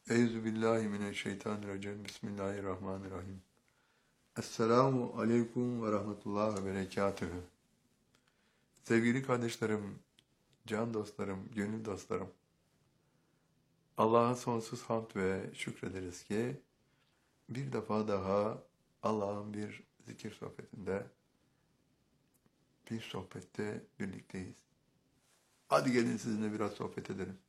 Euzubillahimineşşeytanirracim. Bismillahirrahmanirrahim. Esselamu aleyküm ve rahmetullah ve berekatühü. Sevgili kardeşlerim, can dostlarım, gönül dostlarım. Allah'a sonsuz hamd ve şükrederiz ki bir defa daha Allah'ın bir zikir sohbetinde, bir sohbette birlikteyiz. Hadi gelin sizinle biraz sohbet edelim.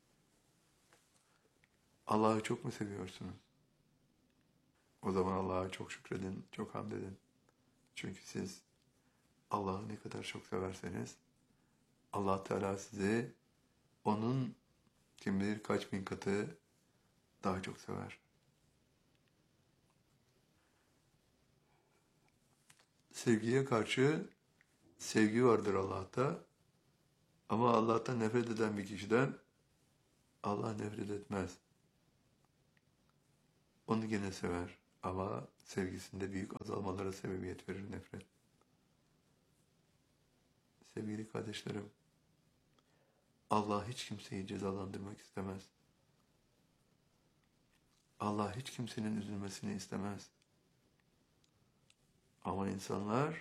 Allah'ı çok mu seviyorsunuz? O zaman Allah'a çok şükredin, çok hamd edin. Çünkü siz Allah'ı ne kadar çok severseniz, Allah Teala sizi onun kim bilir kaç bin katı daha çok sever. Sevgiye karşı sevgi vardır Allah'ta. Ama Allah'tan nefret eden bir kişiden Allah nefret etmez. Onu gene sever ama sevgisinde büyük azalmalara sebebiyet verir nefret. Sevgili kardeşlerim, Allah hiç kimseyi cezalandırmak istemez. Allah hiç kimsenin üzülmesini istemez. Ama insanlar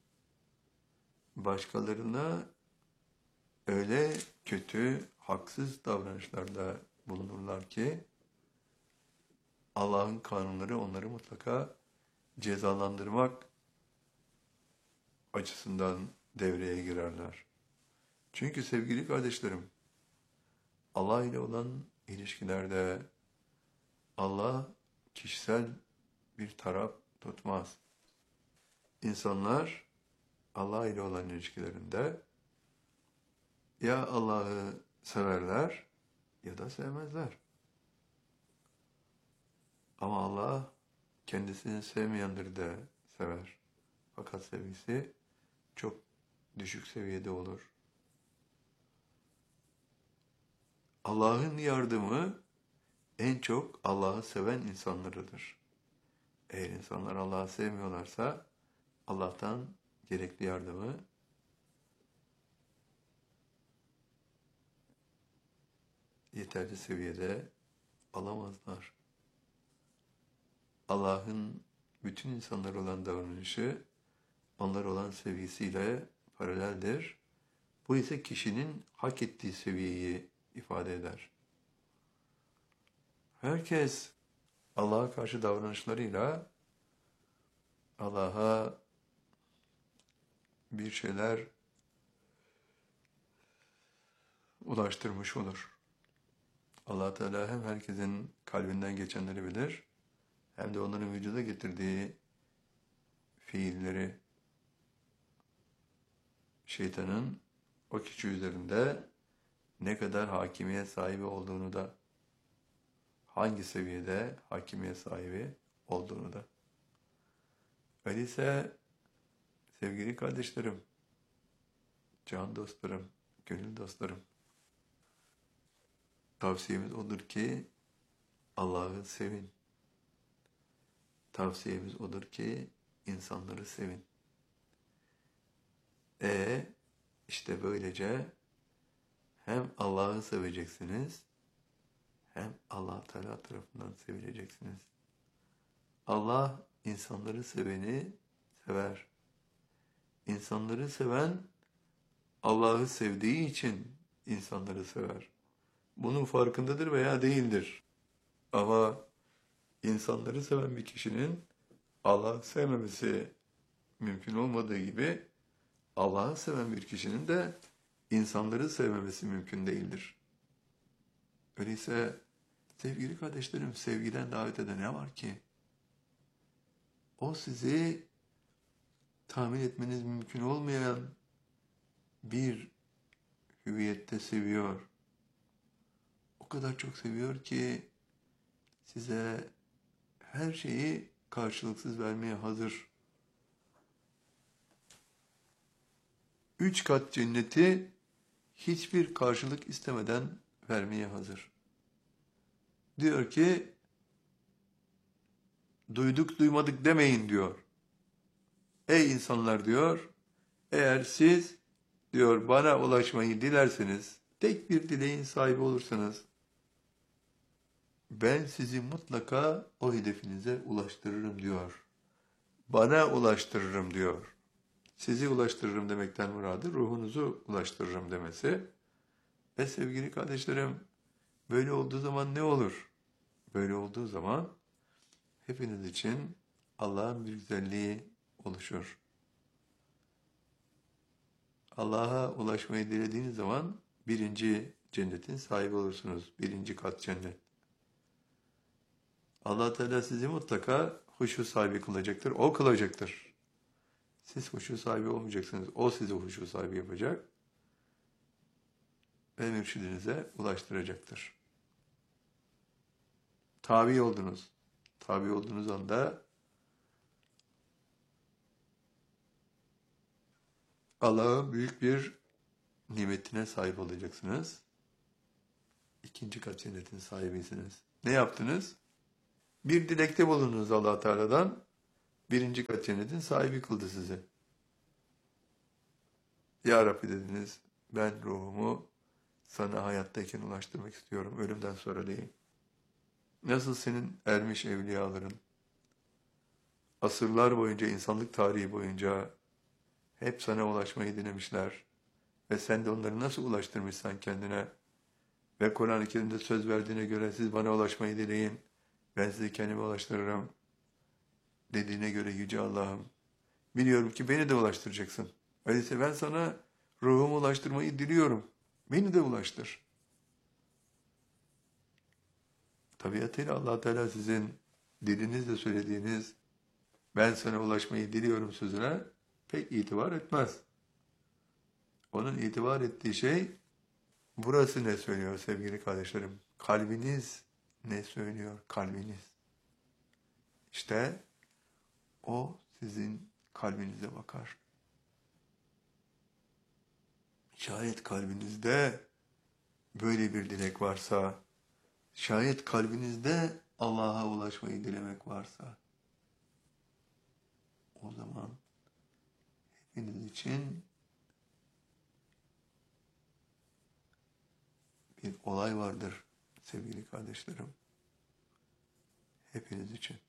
başkalarına öyle kötü, haksız davranışlarda bulunurlar ki Allah'ın kanunları onları mutlaka cezalandırmak açısından devreye girerler. Çünkü sevgili kardeşlerim, Allah ile olan ilişkilerde Allah kişisel bir taraf tutmaz. İnsanlar Allah ile olan ilişkilerinde ya Allah'ı severler ya da sevmezler. Ama Allah kendisini sevmeyenleri de sever. Fakat sevgisi çok düşük seviyede olur. Allah'ın yardımı en çok Allah'ı seven insanlarıdır. Eğer insanlar Allah'ı sevmiyorlarsa Allah'tan gerekli yardımı yeterli seviyede alamazlar. Allah'ın bütün insanlara olan davranışı, onlara olan sevgisiyle paraleldir. Bu ise kişinin hak ettiği seviyeyi ifade eder. Herkes Allah'a karşı davranışlarıyla Allah'a bir şeyler ulaştırmış olur. Allah Teala hem herkesin kalbinden geçenleri bilir, hem de onların vücuda getirdiği fiilleri, şeytanın o kişi üzerinde ne kadar hakimiyet sahibi olduğunu da, hangi seviyede hakimiyet sahibi olduğunu da. Öyleyse sevgili kardeşlerim, can dostlarım, gönül dostlarım, tavsiyemiz odur ki Allah'ı sevin. Tavsiyemiz odur ki insanları sevin. İşte böylece hem Allah'ı seveceksiniz, hem Allah Teala tarafından sevileceksiniz. Allah insanları seveni sever. İnsanları seven Allah'ı sevdiği için insanları sever. Bunun farkındadır veya değildir. Ama insanları seven bir kişinin Allah'ı sevmemesi mümkün olmadığı gibi Allah'ı seven bir kişinin de insanları sevmemesi mümkün değildir. Öyleyse sevgili kardeşlerim, sevgiden davet eden ne var ki? O sizi tahmin etmeniz mümkün olmayan bir hüviyette seviyor. O kadar çok seviyor ki size her şeyi karşılıksız vermeye hazır. 3 kat cenneti hiçbir karşılık istemeden vermeye hazır. Diyor ki, duyduk duymadık demeyin diyor. Ey insanlar diyor, eğer siz diyor bana ulaşmayı dilerseniz, tek bir dileğin sahibi olursanız, ben sizi mutlaka o hedefinize ulaştırırım diyor. Bana ulaştırırım diyor. Sizi ulaştırırım demekten muradı ruhunuzu ulaştırırım demesi. Ve sevgili kardeşlerim, böyle olduğu zaman ne olur? Böyle olduğu zaman hepiniz için Allah'ın bir güzelliği oluşur. Allah'a ulaşmayı dilediğiniz zaman birinci cennetin sahibi olursunuz. Birinci kat cennet. Allah Teala sizi mutlaka huşu sahibi kılacaktır. O kılacaktır. Siz huşu sahibi olmayacaksınız. O sizi huşu sahibi yapacak ve mürşidinize ulaştıracaktır. Tabi oldunuz. Tabi olduğunuz anda Allah'ın büyük bir nimetine sahip olacaksınız. İkinci kat cennetin sahibisiniz. Ne yaptınız? Bir dilekte bulundunuz Allah Teala'dan. Birinci kat cennetin sahibi kıldı sizi. Ya Rabbi dediniz, ben ruhumu sana hayattayken ulaştırmak istiyorum. Ölümden sonra değil. Nasıl senin ermiş evliyaların, asırlar boyunca, insanlık tarihi boyunca hep sana ulaşmayı dilemişler. Ve sen de onları nasıl ulaştırmışsan kendine ve Kur'an-ı Kerim'de söz verdiğine göre siz bana ulaşmayı dileyin, ben sizi kendime ulaştırırım dediğine göre Yüce Allah'ım, biliyorum ki beni de ulaştıracaksın. Öyleyse ben sana ruhumu ulaştırmayı diliyorum. Beni de ulaştır. Tabiatıyla Allah Teala sizin dilinizle söylediğiniz ben sana ulaşmayı diliyorum sözüne pek itibar etmez. Onun itibar ettiği şey burası ne söylüyor sevgili kardeşlerim? Kalbiniz ne söylüyor? Kalbiniz. İşte o sizin kalbinize bakar. Şayet kalbinizde böyle bir dilek varsa, şayet kalbinizde Allah'a ulaşmayı dilemek varsa, o zaman hepiniz için bir olay vardır sevgili kardeşlerim. Hepiniz için.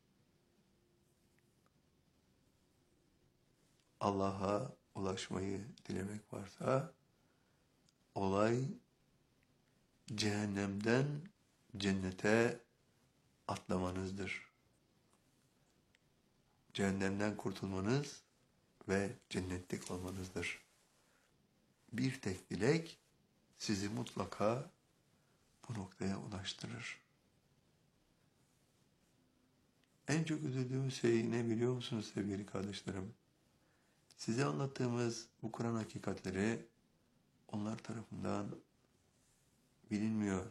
Allah'a ulaşmayı dilemek varsa, olay cehennemden cennete atlamanızdır. Cehennemden kurtulmanız ve cennetlik olmanızdır. Bir tek dilek sizi mutlaka bu noktaya ulaştırır. En çok üzüldüğüm şey ne biliyor musunuz sevgili kardeşlerim? Size anlattığımız bu Kur'an hakikatleri onlar tarafından bilinmiyor.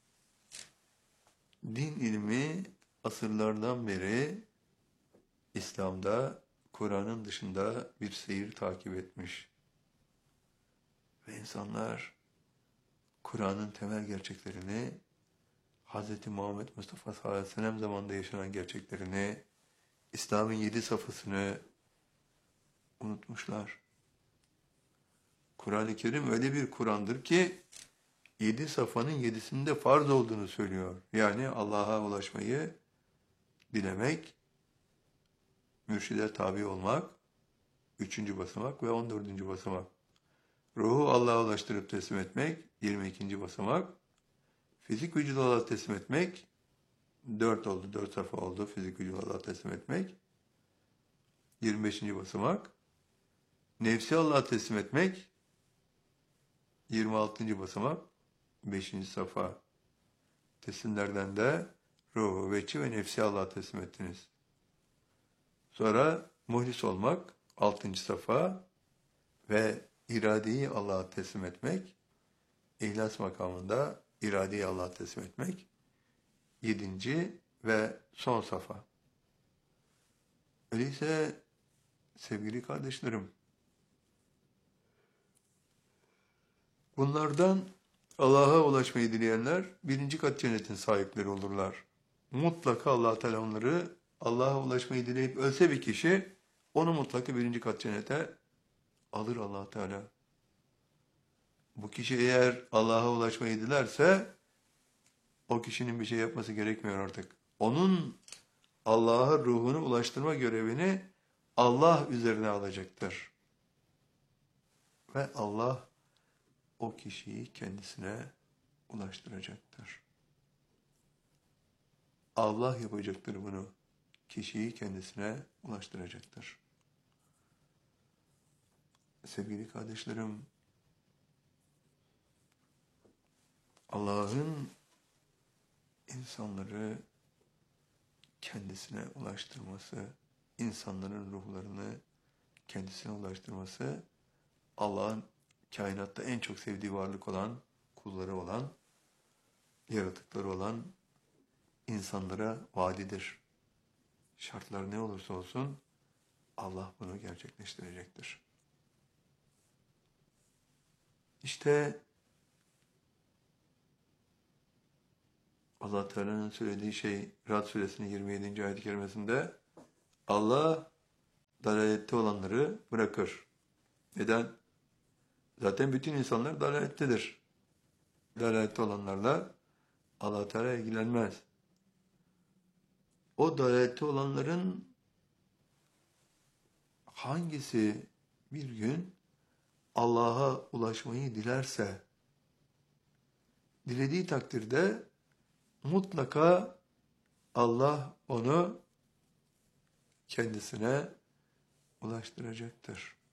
Din ilmi asırlardan beri İslam'da Kur'an'ın dışında bir seyir takip etmiş. Ve insanlar Kur'an'ın temel gerçeklerini, Hz. Muhammed Mustafa sallallahu aleyhi ve sellem zamanında yaşanan gerçeklerini, İslam'ın 7 safhasını unutmuşlar. Kur'an-ı Kerim öyle bir Kur'an'dır ki 7 safhanın 7'sinde farz olduğunu söylüyor. Yani Allah'a ulaşmayı dilemek, mürşide tabi olmak, 3. basamak ve 14. basamak. Ruhu Allah'a ulaştırıp teslim etmek, 22. basamak. Fizik vücudu Allah'a teslim etmek, 4 oldu, 4 safa oldu fizik vücudu Allah'a teslim etmek. 25. basamak. Nefsi Allah'a teslim etmek, 26. basamak, 5. safa. Teslimlerden de ruhu, veçi ve nefsi Allah'a teslim ettiniz. Sonra muhlis olmak, 6. safa ve iradeyi Allah'a teslim etmek, İhlas makamında iradeyi Allah'a teslim etmek, 7. ve son safa. Öyleyse sevgili kardeşlerim, bunlardan Allah'a ulaşmayı dileyenler 1. kat cennetin sahipleri olurlar. Mutlaka Allah Teala onları Allah'a ulaşmayı dileyip ölse bir kişi onu mutlaka 1. kat cennete alır Allah Teala. Bu kişi eğer Allah'a ulaşmayı dilerse O kişinin bir şey yapması gerekmiyor artık. Onun Allah'a ruhunu ulaştırma görevini Allah üzerine alacaktır. Ve Allah o kişiyi kendisine ulaştıracaktır. Allah yapacaktır bunu. Kişiyi kendisine ulaştıracaktır. Sevgili kardeşlerim, Allah'ın insanları kendisine ulaştırması, insanların ruhlarını kendisine ulaştırması, Allah'ın kainatta en çok sevdiği varlık olan, kulları olan, yaratıkları olan insanlara vaadidir. Şartlar ne olursa olsun Allah bunu gerçekleştirecektir. İşte Allah Teala'nın söylediği şey Ra'd suresinin 27. ayet-i kerimesinde Allah dalalette olanları bırakır. Neden? Zaten bütün insanlar dalalettedir. Dalalette olanlarla Allah Teala ilgilenmez. O dalalette olanların hangisi bir gün Allah'a ulaşmayı dilerse, dilediği takdirde mutlaka Allah onu kendisine ulaştıracaktır.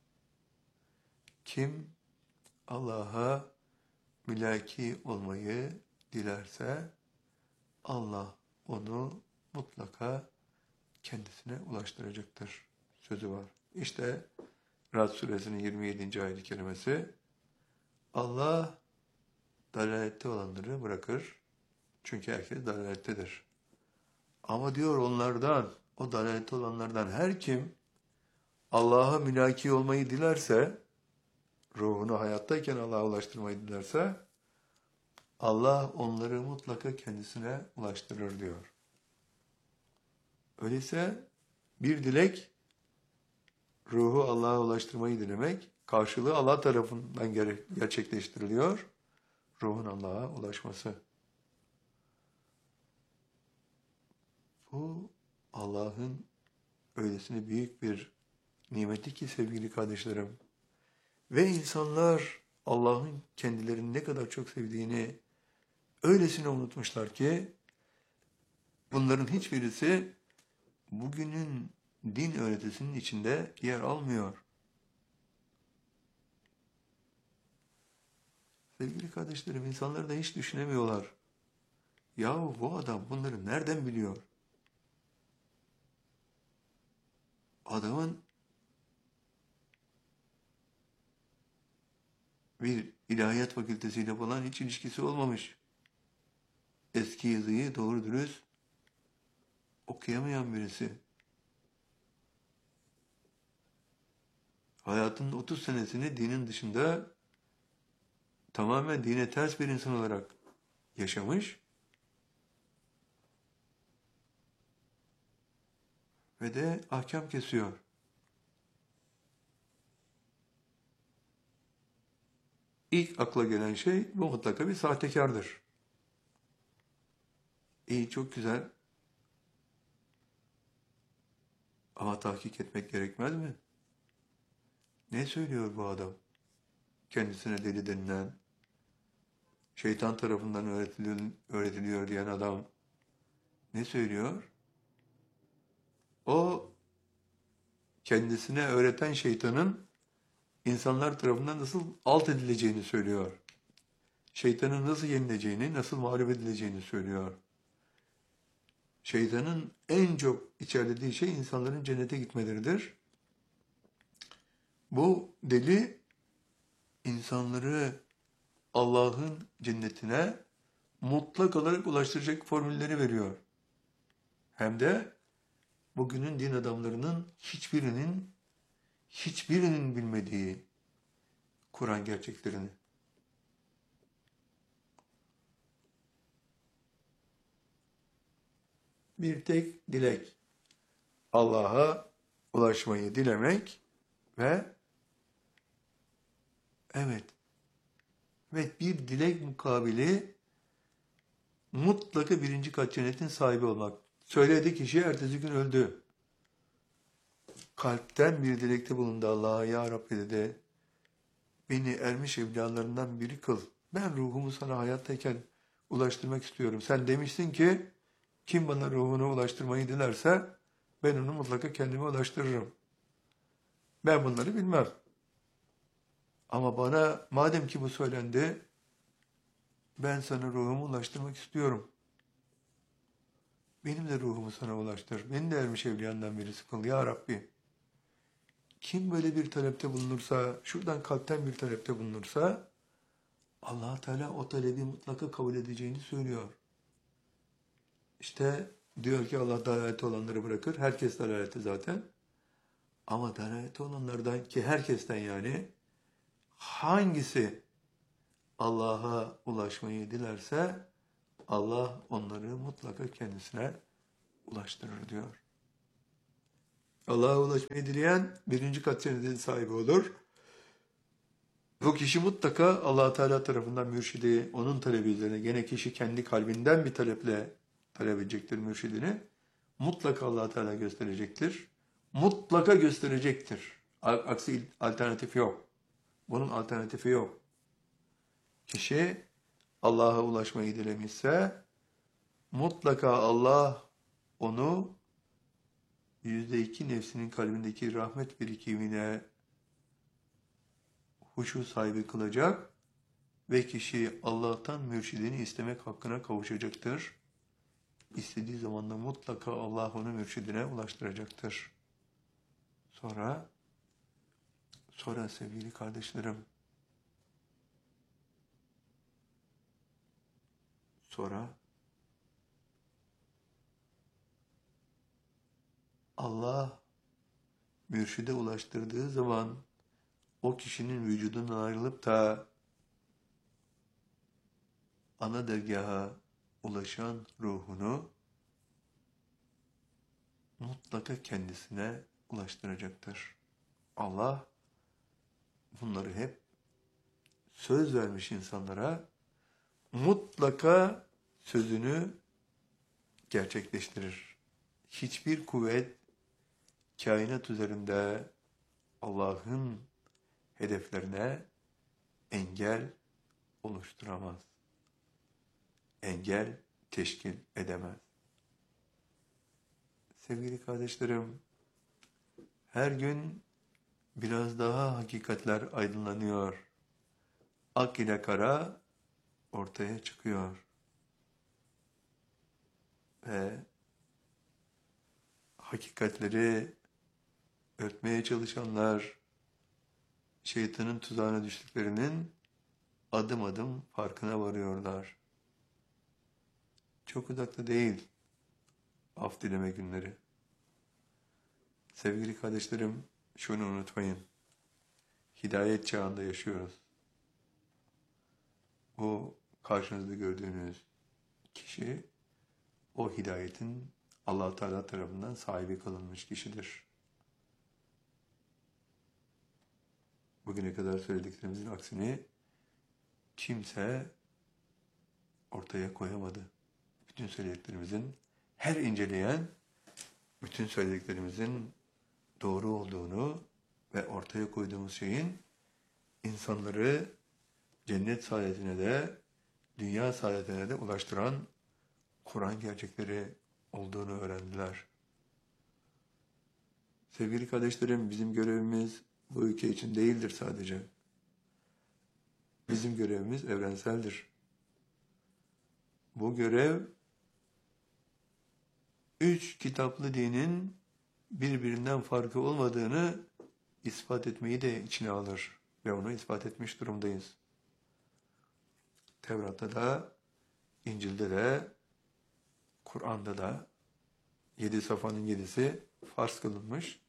Kim Allah'a mülaki olmayı dilerse Allah onu mutlaka kendisine ulaştıracaktır sözü var. İşte Ra'd suresinin 27. ayet-i kerimesi Allah dalalette olanları bırakır. Çünkü herkes dalalettedir. Ama diyor onlardan, o dalalette olanlardan her kim Allah'a mülaki olmayı dilerse, ruhunu hayattayken Allah'a ulaştırmayı dilerse, Allah onları mutlaka kendisine ulaştırır diyor. Öyleyse bir dilek, ruhu Allah'a ulaştırmayı dilemek, karşılığı Allah tarafından gerçekleştiriliyor, ruhun Allah'a ulaşması. Bu Allah'ın öylesine büyük bir nimeti ki sevgili kardeşlerim. Ve insanlar Allah'ın kendilerini ne kadar çok sevdiğini öylesine unutmuşlar ki bunların hiçbirisi bugünün din öğretisinin içinde yer almıyor. Sevgili kardeşlerim, insanlar da hiç düşünemiyorlar. Yahu bu adam bunları nereden biliyor? Adamın bir ilahiyat fakültesiyle falan hiç ilişkisi olmamış. Eski yazıyı doğru dürüst okuyamayan birisi. Hayatının 30 senesini dinin dışında tamamen dine ters bir insan olarak yaşamış ve de ahkam kesiyor. İlk akla gelen şey bu mutlaka bir sahtekardır. İyi, çok güzel. Ama tahkik etmek gerekmez mi? Ne söylüyor bu adam? Kendisine deli denilen, şeytan tarafından öğretiliyor diyen adam ne söylüyor? O kendisine öğreten şeytanın insanlar tarafından nasıl alt edileceğini söylüyor. Şeytanın nasıl yenileceğini, nasıl mağlup edileceğini söylüyor. Şeytanın en çok içerlediği şey insanların cennete gitmeleridir. Bu deli insanları Allah'ın cennetine mutlak olarak ulaştıracak formülleri veriyor. Hem de bugünün din adamlarının hiçbirinin bilmediği Kur'an gerçeklerini. Bir tek dilek. Allah'a ulaşmayı dilemek ve evet bir dilek mukabili mutlaka birinci kat cennetin sahibi olmak. Söyledi kişi ertesi gün öldü. Kalpten bir dilekte bulundu Allah'a, ya Rabbi dedi, beni ermiş evliyalarından biri kıl. Ben ruhumu sana hayattayken ulaştırmak istiyorum. Sen demişsin ki kim bana ruhunu ulaştırmayı dilerse ben onu mutlaka kendime ulaştırırım. Ben bunları bilmem. Ama bana madem ki bu söylendi, ben sana ruhumu ulaştırmak istiyorum. Benim de ruhumu sana ulaştır. Beni de ermiş evliyandan birisi kıl ya Rabbi. Kim böyle bir talepte bulunursa, şuradan kalpten bir talepte bulunursa, Allah Teala o talebi mutlaka kabul edeceğini söylüyor. İşte diyor ki Allah dalalette olanları bırakır. Herkes dalalette zaten. Ama dalalette olanlardan ki herkesten yani hangisi Allah'a ulaşmayı dilerse Allah onları mutlaka kendisine ulaştırır diyor. Allah'a ulaşmayı dileyen birinci kat cennetin sahibi olur. Bu kişi mutlaka Allah Teala tarafından mürşidi, onun talebi üzerine, gene kişi kendi kalbinden bir taleple talep edecektir mürşidini. Mutlaka Allah Teala gösterecektir. Mutlaka gösterecektir. Aksi alternatif yok. Bunun alternatifi yok. Kişi Allah'a ulaşmayı dilemişse mutlaka Allah onu %2 nefsinin kalbindeki rahmet birikimine huşu sahibi kılacak ve kişi Allah'tan mürşidini istemek hakkına kavuşacaktır. İstediği zaman da mutlaka Allah onu mürşidine ulaştıracaktır. Sonra sevgili kardeşlerim, Allah mürşide ulaştırdığı zaman o kişinin vücudundan ayrılıp da ana dergaha ulaşan ruhunu mutlaka kendisine ulaştıracaktır. Allah bunları hep söz vermiş insanlara, mutlaka sözünü gerçekleştirir. Hiçbir kuvvet kainat üzerinde Allah'ın hedeflerine engel oluşturamaz. Engel teşkil edemez. Sevgili kardeşlerim, her gün biraz daha hakikatler aydınlanıyor. Ak ile kara ortaya çıkıyor. Ve hakikatleri örtmeye çalışanlar şeytanın tuzağına düştüklerinin adım adım farkına varıyorlar. Çok uzakta değil af dileme günleri. Sevgili kardeşlerim, şunu unutmayın. Hidayet çağında yaşıyoruz. Bu karşınızda gördüğünüz kişi o hidayetin Allah Teala tarafından sahibi kılınmış kişidir. Bugüne kadar söylediklerimizin aksini kimse ortaya koyamadı. Bütün söylediklerimizin, her inceleyen bütün söylediklerimizin doğru olduğunu ve ortaya koyduğumuz şeyin insanları cennet saadetine de dünya saadetine de ulaştıran Kur'an gerçekleri olduğunu öğrendiler. Sevgili kardeşlerim, bizim görevimiz bu ülke için değildir sadece. Bizim görevimiz evrenseldir. Bu görev 3 kitaplı dinin birbirinden farkı olmadığını ispat etmeyi de içine alır. Ve onu ispat etmiş durumdayız. Tevrat'ta da, İncil'de de, Kur'an'da da 7 safhanın 7'si farz kılınmış.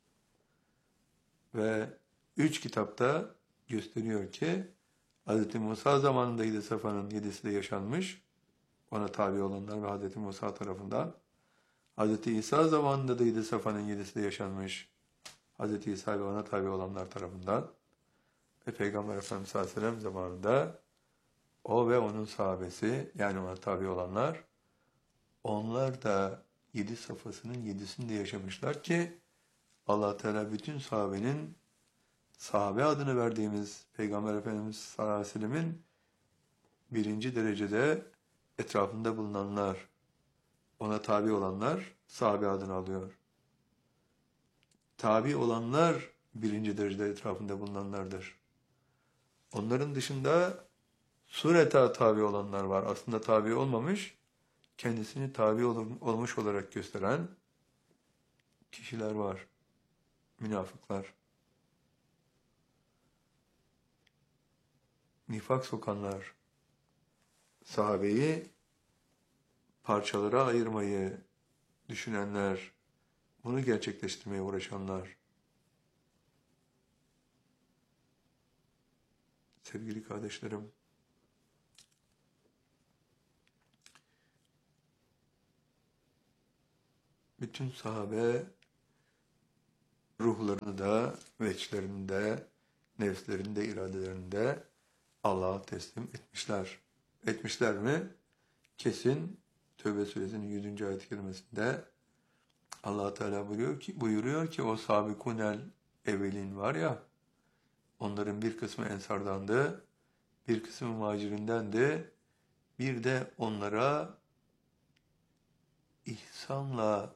Ve 3 kitapta gösteriyor ki Hz. Musa zamanında 7 safhanın 7'si de yaşanmış. Ona tabi olanlar ve Hz. Musa tarafından. Hz. İsa zamanında da 7 safhanın 7'si de yaşanmış. Hz. İsa ve ona tabi olanlar tarafından. Ve Peygamber Efendimiz sallallahu aleyhi ve sellem zamanında o ve onun sahabesi, yani ona tabi olanlar onlar da 7 safhasının 7'sinde yaşamışlar ki Allah Teala bütün sahabenin, sahabe adını verdiğimiz Peygamber Efendimiz sallallahu aleyhi ve sellemin birinci derecede etrafında bulunanlar, ona tabi olanlar sahabe adını alıyor. Tabi olanlar birinci derecede etrafında bulunanlardır. Onların dışında sureta tabi olanlar var. Aslında tabi olmamış, kendisini tabi olmuş olarak gösteren kişiler var. Münafıklar. Nifak sokanlar. Sahabeyi parçalara ayırmayı düşünenler, bunu gerçekleştirmeye uğraşanlar. Sevgili kardeşlerim, bütün sahabe ruhlarını da, veçlerini de, nefslerini de, iradelerini de Allah'a teslim etmişler. Etmişler mi? Kesin Tövbe Suresinin 100. ayet-i kerimesinde Allah Teala buyuruyor ki o sabikunel evvelin var ya, onların bir kısmı ensardandı, bir kısmı muhacirindendi, bir de onlara ihsanla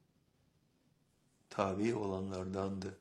tabi olanlardandı.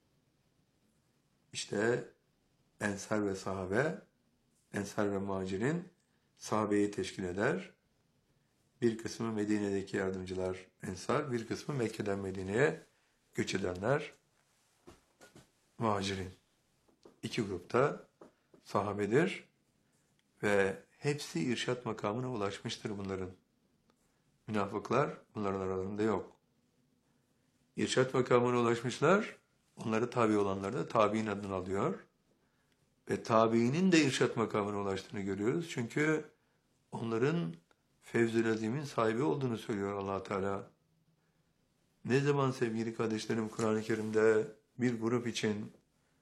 İşte ensar ve sahabe, ensar ve muhacirin sahabeyi teşkil eder. Bir kısmı Medine'deki yardımcılar ensar, bir kısmı Mekke'den Medine'ye göç edenler muhacirin. İki grupta sahabedir ve hepsi irşat makamına ulaşmıştır bunların. Münafıklar bunların aralarında yok. İrşat makamına ulaşmışlar, onlara tabi olanlar da tabi'in adını alıyor. Ve tabi'inin de irşat makamına ulaştığını görüyoruz. Çünkü onların Fevzül Azim'in sahibi olduğunu söylüyor Allah Teala. Ne zaman sevgili kardeşlerim Kur'an-ı Kerim'de bir grup için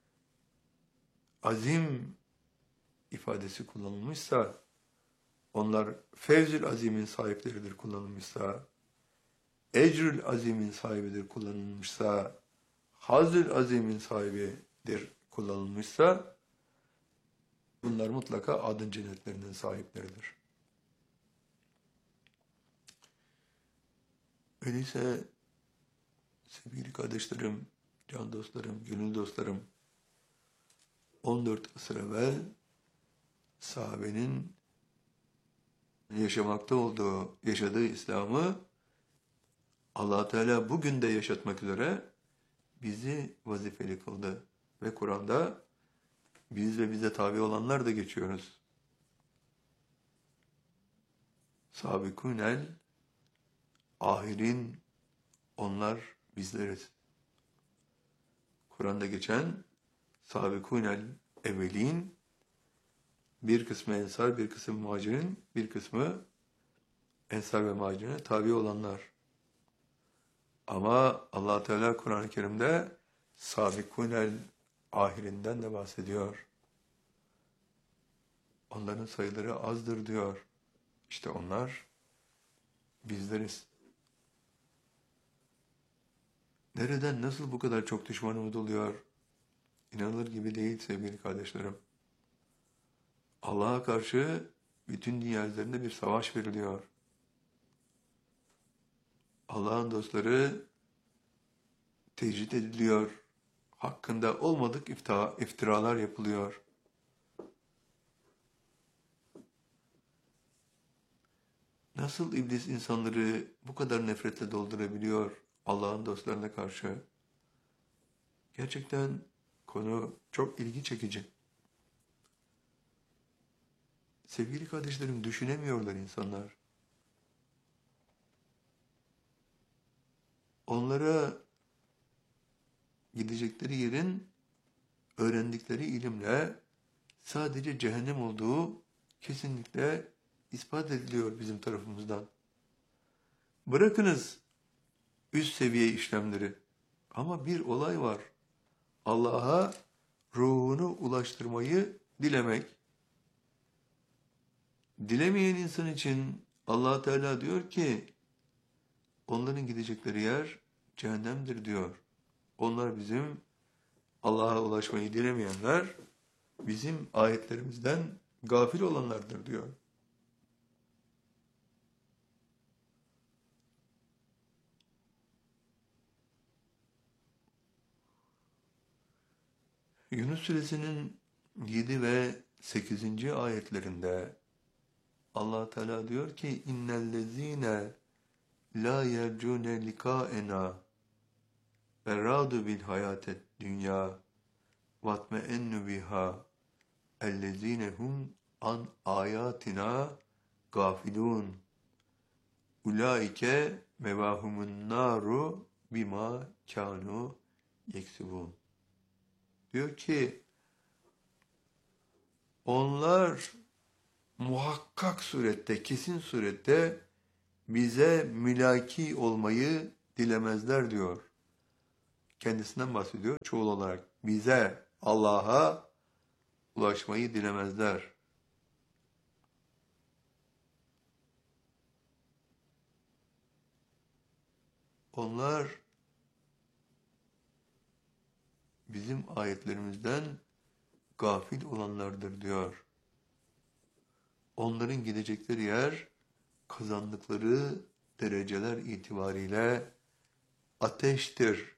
azim ifadesi kullanılmışsa, onlar Fevzül Azim'in sahipleridir kullanılmışsa, Ecrül Azim'in sahibidir kullanılmışsa, Hazül Azim'in sahibidir kullanılmışsa, bunlar mutlaka adın cennetlerinin sahipleridir. Öyleyse sevgili kardeşlerim, can dostlarım, gönül dostlarım, 14 asır evvel sahabenin yaşamakta olduğu, yaşadığı İslam'ı Allah Teala bugün de yaşatmak üzere bizi vazifeli kıldı. Ve Kur'an'da biz ve bize tabi olanlar da geçiyoruz. Sabikunel ahirin, onlar bizleriz. Kur'an'da geçen sabikunel evvelin, bir kısmı ensar, bir kısmı muhacirin, bir kısmı ensar ve muhacirine tabi olanlar. Ama Allah Teala Kur'an-ı Kerim'de sabikunel ahirinden de bahsediyor. Onların sayıları azdır diyor. İşte onlar bizleriz. Nereden, nasıl bu kadar çok düşmanımız oluyor? İnanılır gibi değil sevgili kardeşlerim. Allah'a karşı bütün dünya üzerinde bir savaş veriliyor. Allah'ın dostları tecrit ediliyor. Hakkında olmadık iftiralar yapılıyor. Nasıl iblis insanları bu kadar nefretle doldurabiliyor Allah'ın dostlarına karşı? Gerçekten konu çok ilgi çekici. Sevgili kardeşlerim, düşünemiyorlar insanlar. Onlara gidecekleri yerin öğrendikleri ilimle sadece cehennem olduğu kesinlikle ispat ediliyor bizim tarafımızdan. Bırakınız üst seviye işlemleri. Ama bir olay var. Allah'a ruhunu ulaştırmayı dilemek. Dilemeyen insan için Allah Teala diyor ki onların gidecekleri yer cehennemdir diyor. Onlar bizim Allah'a ulaşmayı dilemeyenler, bizim ayetlerimizden gafil olanlardır diyor. Yunus Suresinin 7 ve 8. ayetlerinde Allah Teala diyor ki innellezine la yercune likaena ve radu bil hayatet dünya vatmeennu biha ellezine hum an ayatina gafilun ulaike mevahumun naru bima kanu yeksubun. Diyor ki onlar muhakkak surette, kesin surette bize mülaki olmayı dilemezler diyor. Kendisinden bahsediyor çoğul olarak. Bize, Allah'a ulaşmayı dilemezler. Onlar bizim ayetlerimizden gafil olanlardır diyor. Onların gidecekleri yer kazandıkları dereceler itibariyle ateştir,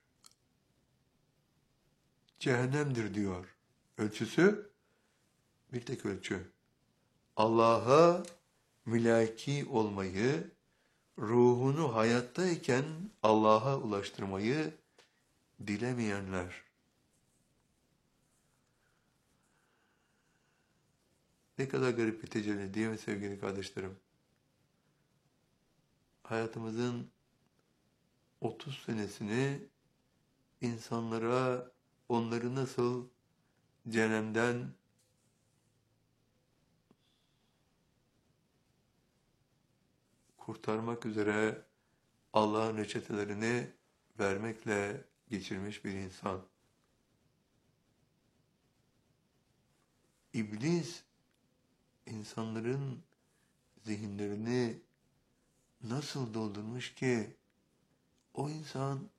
cehennemdir diyor. Ölçüsü bir tek ölçü. Allah'a mülaki olmayı, ruhunu hayattayken Allah'a ulaştırmayı dilemeyenler. Ne kadar garip bir tecelli değil mi sevgili kardeşlerim? Hayatımızın 30 senesini insanlara onları nasıl cehennemden kurtarmak üzere Allah'ın reçetelerini vermekle geçirmiş bir insan. İblis insanların zihinlerini nasıl doldurmuş ki o insan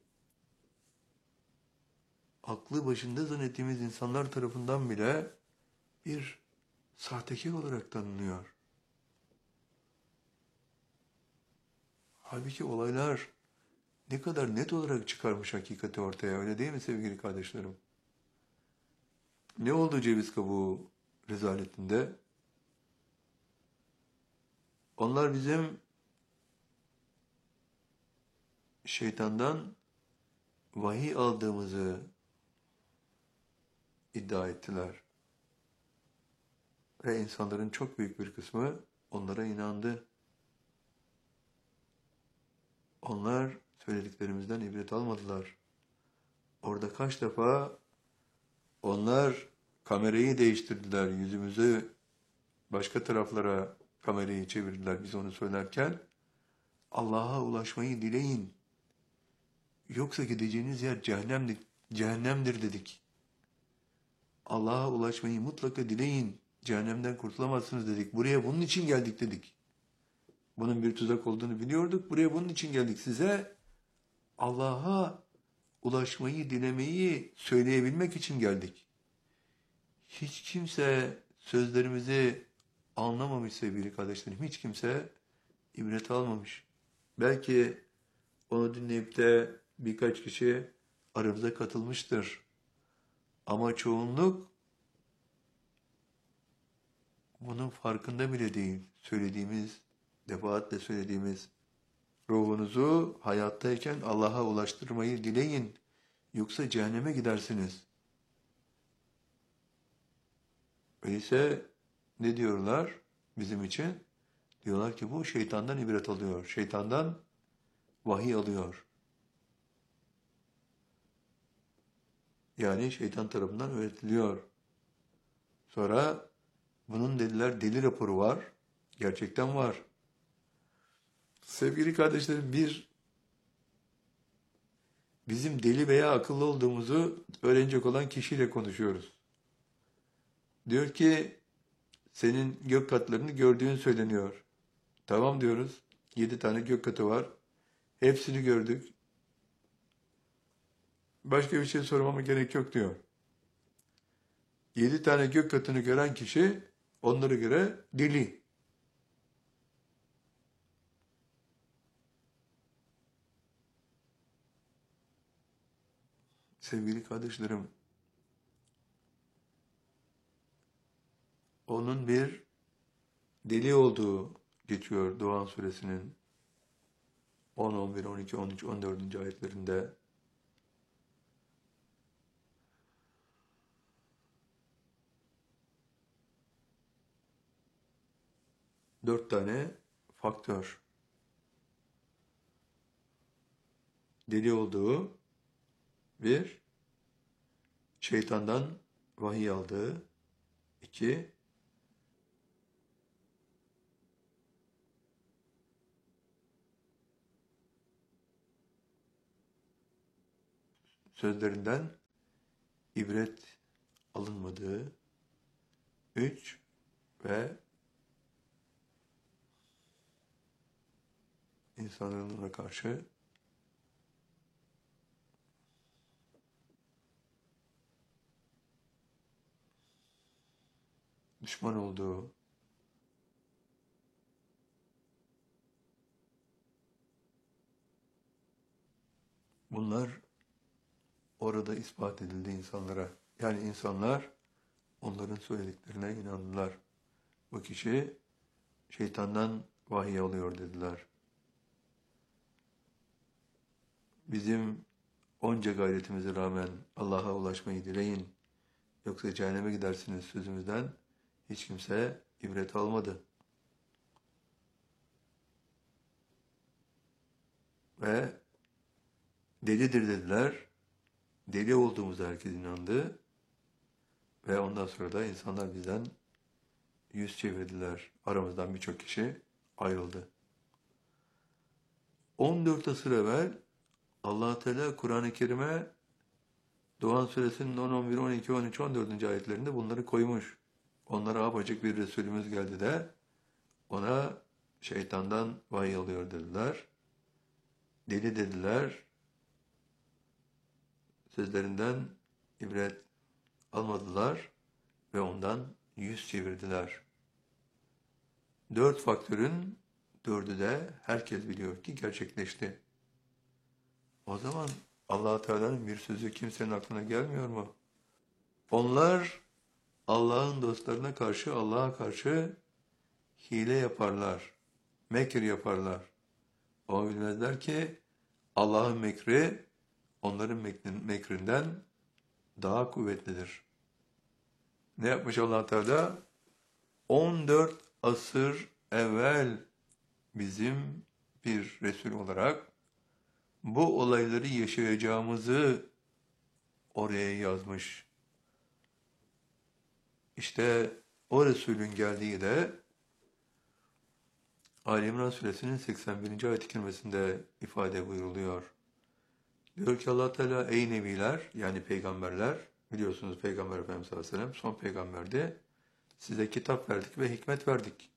aklı başında zannettiğimiz insanlar tarafından bile bir sahtekar olarak tanınıyor. Halbuki olaylar ne kadar net olarak çıkarmış hakikati ortaya, öyle değil mi sevgili kardeşlerim? Ne oldu ceviz kabuğu rezaletinde? Onlar bizim şeytandan vahiy aldığımızı iddia ettiler. Ve insanların çok büyük bir kısmı onlara inandı. Onlar söylediklerimizden ibret almadılar. Orada kaç defa onlar kamerayı değiştirdiler, yüzümüzü başka taraflara kamerayı çevirdiler biz onu söylerken. Allah'a ulaşmayı dileyin. Yoksa gideceğiniz yer cehennemdir dedik. Allah'a ulaşmayı mutlaka dileyin. Cehennemden kurtulamazsınız dedik. Buraya bunun için geldik dedik. Bunun bir tuzak olduğunu biliyorduk. Buraya bunun için geldik. Size Allah'a ulaşmayı, dilemeyi söyleyebilmek için geldik. Hiç kimse sözlerimizi anlamamış sevgili kardeşlerim. Hiç kimse ibret almamış. Belki onu dinleyip de birkaç kişi aramıza katılmıştır. Ama çoğunluk bunun farkında bile değil. Defaatle söylediğimiz ruhunuzu hayattayken Allah'a ulaştırmayı dileyin. Yoksa cehenneme gidersiniz. Öyleyse ne diyorlar bizim için? Diyorlar ki bu şeytandan ibret alıyor. Şeytandan vahiy alıyor. Yani şeytan tarafından öğretiliyor. Sonra bunun dediler deli raporu var. Gerçekten var. Sevgili kardeşlerim bizim deli veya akıllı olduğumuzu öğrenecek olan kişiyle konuşuyoruz. Diyor ki senin gök katlarını gördüğün söyleniyor. Tamam diyoruz. 7 tane gök katı var. Hepsini gördük. Başka bir şey sormama gerek yok diyor. 7 tane gök katını gören kişi onlara göre deli. Sevgili kardeşlerim, onun bir deli olduğu geçiyor Doğan suresinin 10, 11, 12, 13, 14. ayetlerinde. Dört tane faktör. Deli olduğu, bir, şeytandan vahiy aldığı, iki, sözlerinden ibret alınmadığı, üç, ve insanlarına karşı düşman olduğu. Bunlar orada ispat edildi insanlara. Yani insanlar onların söylediklerine inandılar. Bu kişi şeytandan vahiy alıyor dediler. Bizim onca gayretimize rağmen Allah'a ulaşmayı dileyin, yoksa cehenneme gidersiniz sözümüzden hiç kimse ibret almadı. Ve delidir dediler. Deli olduğumuza herkes inandı. Ve ondan sonra da insanlar bizden yüz çevirdiler. Aramızdan birçok kişi ayrıldı. 14 asır evvel Allah Teala Kur'an-ı Kerim'e Doğan Suresinin 10, 11, 12, 13, 14. ayetlerinde bunları koymuş. Onlara apacık bir Resulümüz geldi de ona şeytandan vahiy alıyor dediler. Deli dediler. Sözlerinden ibret almadılar ve ondan yüz çevirdiler. 4 faktörün 4'ü de herkes biliyor ki gerçekleşti. O zaman Allah Teala'nın bir sözü kimsenin aklına gelmiyor mu? Onlar Allah'ın dostlarına karşı, Allah'a karşı hile yaparlar, mekir yaparlar. Ama bilmezler ki Allah'ın mekri onların mekrinden daha kuvvetlidir. Ne yapmış Allah Teala? 14 asır evvel bizim bir Resul olarak bu olayları yaşayacağımızı oraya yazmış. İşte o Resulün geldiği de Ali İmran Suresinin 81. ayet-i kerimesinde ifade buyuruluyor. Diyor ki Allah Teala, ey nebiler, yani peygamberler, biliyorsunuz Peygamber Efendimiz sallallahu aleyhi ve sellem son peygamberdi. Size kitap verdik ve hikmet verdik.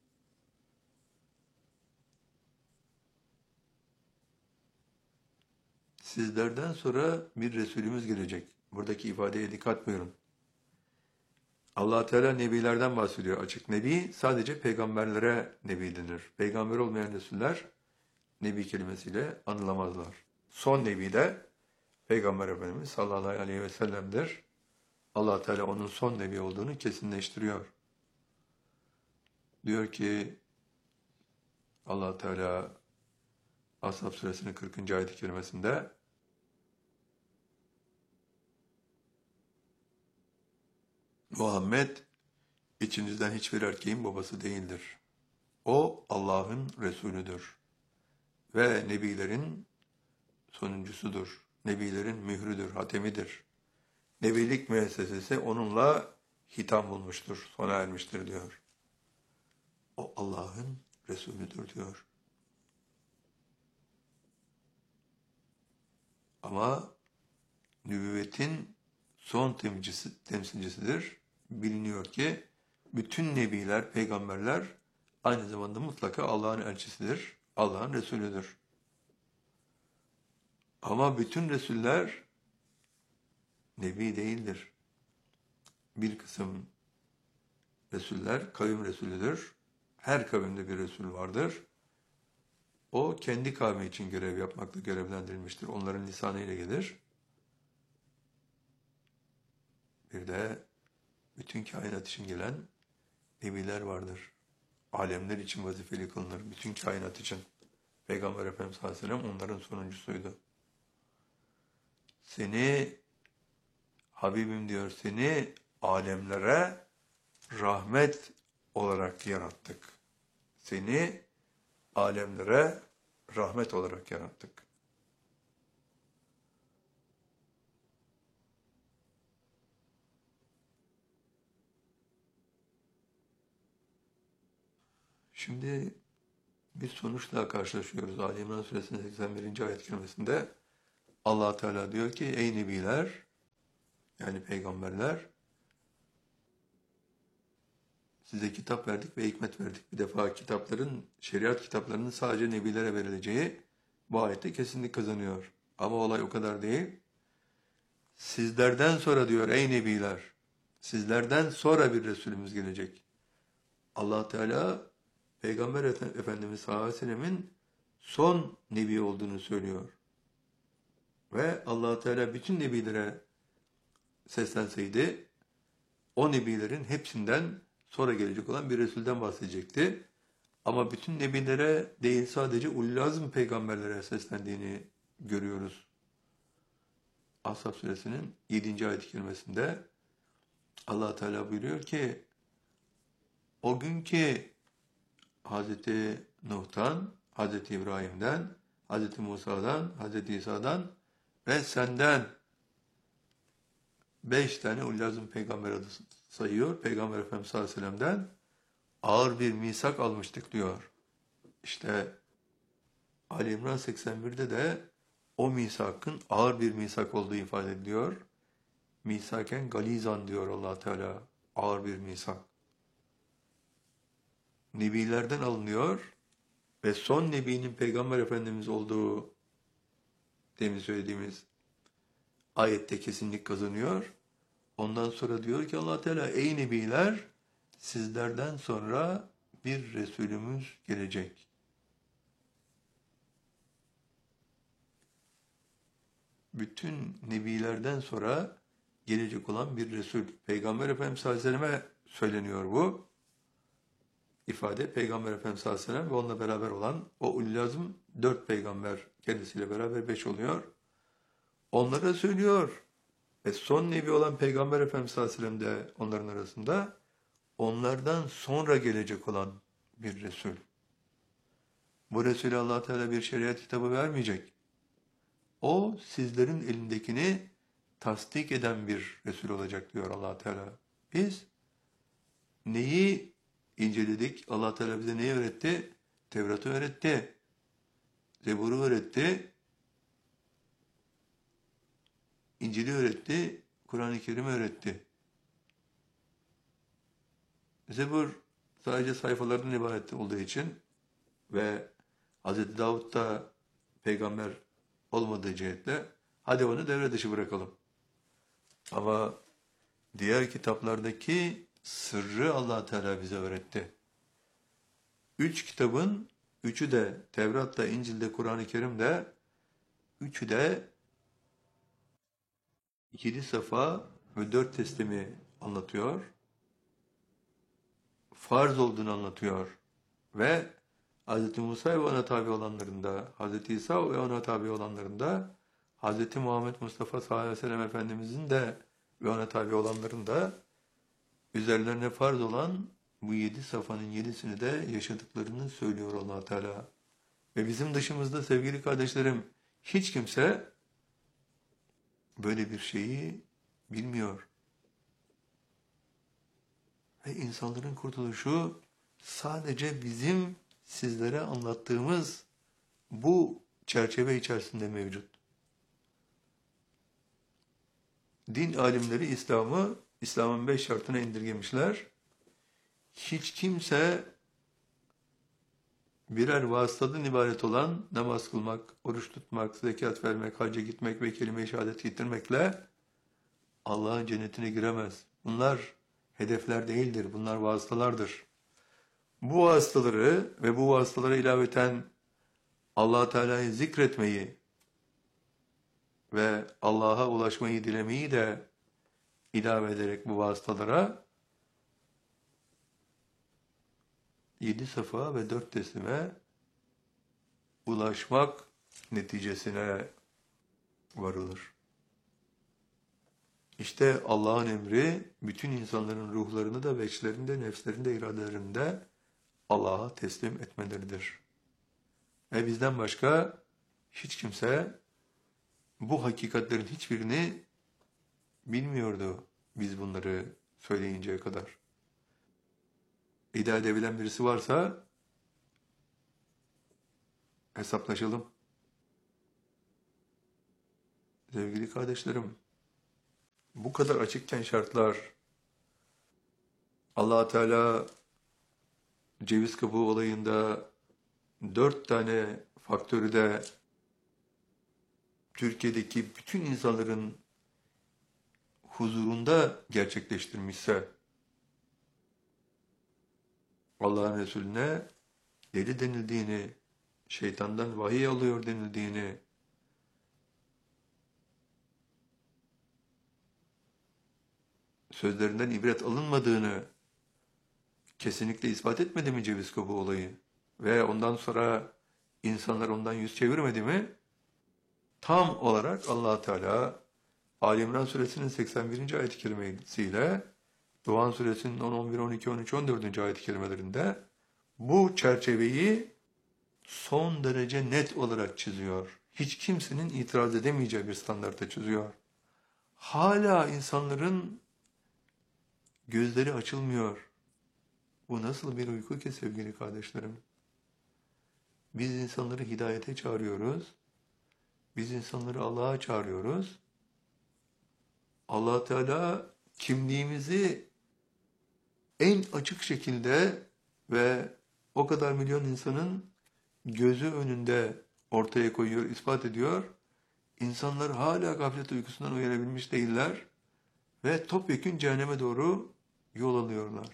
Sizlerden sonra bir Resulümüz gelecek. Buradaki ifadeye dikkat buyurun. Allah Teala nebilerden bahsediyor açık. Nebi sadece peygamberlere nebi denir. Peygamber olmayan Resuller nebi kelimesiyle anılamazlar. Son nebi de Peygamber Efendimiz sallallahu aleyhi ve sellem'dir. Allah Teala onun son nebi olduğunu kesinleştiriyor. Diyor ki Allah Teala Ashab suresinin 40. ayet-i kerimesinde Muhammed içinizden hiçbir erkeğin babası değildir. O Allah'ın Resulüdür ve nebilerin sonuncusudur. Nebilerin mührüdür, hatemidir. Nebilik müessesesi onunla hitam bulmuştur, sona ermiştir diyor. O Allah'ın Resulüdür diyor. Ama nübüvvetin son temsilcisidir. Biliniyor ki bütün nebiler, peygamberler aynı zamanda mutlaka Allah'ın elçisidir, Allah'ın Resulüdür. Ama bütün Resuller Nebi değildir. Bir kısım Resuller kavim Resulüdür. Her kavimde bir Resul vardır. O kendi kavmi için görev yapmakla görevlendirilmiştir. Onların lisanıyla gelir. Bir de bütün kainat için gelen Nebiler vardır. Alemler için vazifeli kılınır. Bütün kainat için. Peygamber Efendimiz sallallahu aleyhi ve sellem onların sonuncusuydu. Seni, Habibim diyor, seni alemlere rahmet olarak yarattık. Seni alemlere rahmet olarak yarattık. Şimdi bir sonuçla karşılaşıyoruz. Ali İmran Suresinin 81. ayet kerimesinde Allah Teala diyor ki ey nebiler, yani peygamberler, size kitap verdik ve hikmet verdik. Bir defa kitapların, şeriat kitaplarının sadece nebilere verileceği bu ayette kesinlik kazanıyor. Ama olay o kadar değil. Sizlerden sonra diyor ey nebiler, sizlerden sonra bir Resulümüz gelecek. Allah Teala Peygamber Efendimiz sallallahu aleyhi ve sellemin son nebi olduğunu söylüyor. Ve Allah Teala bütün nebilere seslenseydi, o nebilerin hepsinden sonra gelecek olan bir Resul'den bahsedecekti. Ama bütün nebilere değil, sadece ulul-azm peygamberlere seslendiğini görüyoruz. Ashab Suresinin 7. ayet-i kerimesinde Allah Teala buyuruyor ki o gün ki Hazreti Nuh'tan, Hazreti İbrahim'den, Hazreti Musa'dan, Hazreti İsa'dan ve senden 5 tane ulul-azm peygamber adı sayıyor. Peygamber Efendimiz sallallahu aleyhi ve sellem'den ağır bir misak almıştık diyor. İşte Ali İmran 81'de de o misakın ağır bir misak olduğu ifade ediliyor. Misaken galizan diyor Allah Teala. Ağır bir misak. Nebilerden alınıyor ve son nebinin Peygamber Efendimiz olduğu demin söylediğimiz ayette kesinlik kazanıyor. Ondan sonra diyor ki Allah Teala ey nebiler, sizlerden sonra bir Resulümüz gelecek. Bütün nebilerden sonra gelecek olan bir Resul. Peygamber Efendimiz sallallahu aleyhi ve selleme söyleniyor bu ifade. Peygamber Efendimiz sallallahu aleyhi ve sellem ve onunla beraber olan o ulul-azm 4 peygamber kendisiyle beraber 5 oluyor. Onlara söylüyor. Ve son nebi olan Peygamber Efendimiz sallallahu aleyhi ve sellem de onların arasında onlardan sonra gelecek olan bir Resul. Bu Resul'e Allah Teala bir şeriat kitabı vermeyecek. O sizlerin elindekini tasdik eden bir Resul olacak diyor Allah Teala. Biz neyi inceledik? Allah Teala bize neyi öğretti? Tevrat'ı öğretti. Zebur'u öğretti. İncil'i öğretti. Kur'an-ı Kerim'i öğretti. Zebur sadece sayfalardan ibaret olduğu için ve Hz. Davud da peygamber olmadığı cihetle hadi onu devre dışı bırakalım. Ama diğer kitaplardaki sırrı Allah Teala bize öğretti. 3 kitabın, 3'ü de Tevrat'ta, İncil'de, Kur'an-ı Kerim'de, 3'ü de 7 safa ve 4 teslimi anlatıyor. Farz olduğunu anlatıyor. Ve Hz. Musa ve ona tabi olanlarında, Hz. İsa ve ona tabi olanlarında, Hz. Muhammed Mustafa sallallahu aleyhi ve sellem Efendimizin de ve ona tabi olanların da üzerlerine farz olan bu 7 safanın 7'sini de yaşadıklarını söylüyor Allah Teala. Ve bizim dışımızda sevgili kardeşlerim hiç kimse böyle bir şeyi bilmiyor. Ve insanların kurtuluşu sadece bizim sizlere anlattığımız bu çerçeve içerisinde mevcut. Din alimleri İslam'ın 5 şartına indirgemişler. Hiç kimse birer vasıtadan ibaret olan namaz kılmak, oruç tutmak, zekat vermek, hacca gitmek ve kelime-i şehadet getirmekle Allah'ın cennetine giremez. Bunlar hedefler değildir, bunlar vasıtalardır. Bu vasıtaları ve bu vasıtalara ilaveten Allah Teala'yı zikretmeyi ve Allah'a ulaşmayı dilemeyi de ilave ederek bu vasıtalara 7 safa ve 4 teslime ulaşmak neticesine varılır. İşte Allah'ın emri bütün insanların ruhlarını da ve içlerinde, nefslerinde, iradelerinde Allah'a teslim etmeleridir. Ve bizden başka hiç kimse bu hakikatlerin hiçbirini bilmiyordu biz bunları söyleyinceye kadar. İddia edebilen birisi varsa hesaplaşalım. Sevgili kardeşlerim, bu kadar açıkken şartlar, Allah Teala ceviz kabuğu olayında 4 tane faktörü de Türkiye'deki bütün insanların huzurunda gerçekleştirmişse, Allah'ın Resulüne deli denildiğini, şeytandan vahiy alıyor denildiğini, sözlerinden ibret alınmadığını kesinlikle ispat etmedi mi ceviz kabuğu olayı? Ve ondan sonra insanlar ondan yüz çevirmedi mi? Tam olarak Allah Teala Ali İmran suresinin 81. ayet-i kerimesiyle Duhan suresinin 10, 11, 12, 13, 14. ayet-i kerimelerinde bu çerçeveyi son derece net olarak çiziyor. Hiç kimsenin itiraz edemeyeceği bir standartta çiziyor. Hala insanların gözleri açılmıyor. Bu nasıl bir uyku ki sevgili kardeşlerim? Biz insanları hidayete çağırıyoruz. Biz insanları Allah'a çağırıyoruz. Allah Teala kimliğimizi en açık şekilde ve o kadar milyon insanın gözü önünde ortaya koyuyor, ispat ediyor. İnsanlar hala gaflet uykusundan uyanabilmiş değiller ve topyekün cehenneme doğru yol alıyorlar.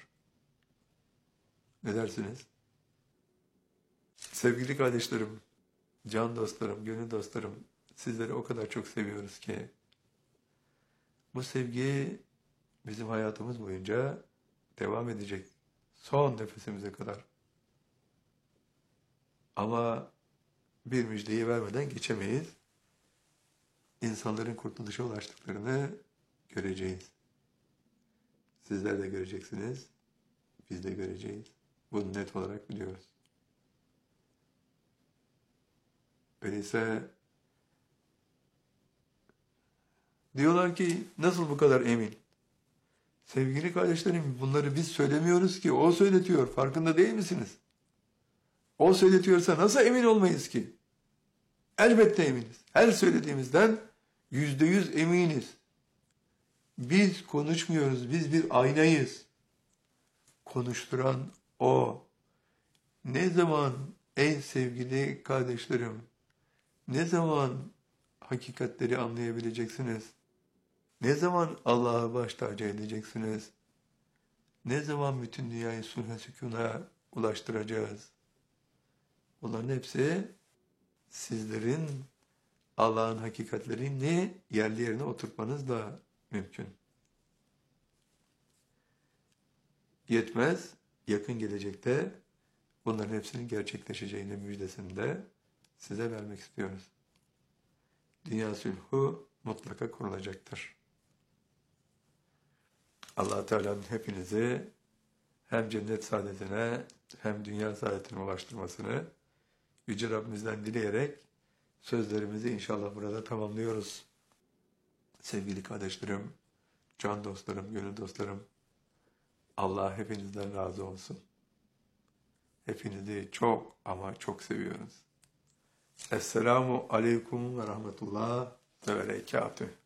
Ne dersiniz? Sevgili kardeşlerim, can dostlarım, gönül dostlarım, sizleri o kadar çok seviyoruz ki bu sevgi bizim hayatımız boyunca devam edecek. Son nefesimize kadar. Ama bir müjdeyi vermeden geçemeyiz. İnsanların kurtuluşa ulaştıklarını göreceğiz. Sizler de göreceksiniz. Biz de göreceğiz. Bunu net olarak biliyoruz. Öyleyse diyorlar ki nasıl bu kadar emin? Sevgili kardeşlerim, bunları biz söylemiyoruz ki, o söyletiyor. Farkında değil misiniz? O söyletiyorsa nasıl emin olmayız ki? Elbette eminiz. Her söylediğimizden %100 eminiz. Biz konuşmuyoruz, biz bir aynayız. Konuşturan o. Ne zaman ey sevgili kardeşlerim, ne zaman hakikatleri anlayabileceksiniz? Ne zaman Allah'a baş tacı edeceksiniz? Ne zaman bütün dünyayı sulh-i sükûna ulaştıracağız? Bunların hepsi sizlerin Allah'ın hakikatlerini yerli yerine oturtmanızla mümkün. Yetmez, yakın gelecekte bunların hepsinin gerçekleşeceğinin müjdesini de size vermek istiyoruz. Dünya sulhu mutlaka kurulacaktır. Allah Teala'nın hepinizi hem cennet saadetine hem dünya saadetine ulaştırmasını Yüce Rabbimizden dileyerek sözlerimizi inşallah burada tamamlıyoruz. Sevgili kardeşlerim, can dostlarım, gönül dostlarım, Allah hepinizden razı olsun. Hepinizi çok ama çok seviyoruz. Esselamu Aleyküm ve Rahmetullah ve Berekatüh.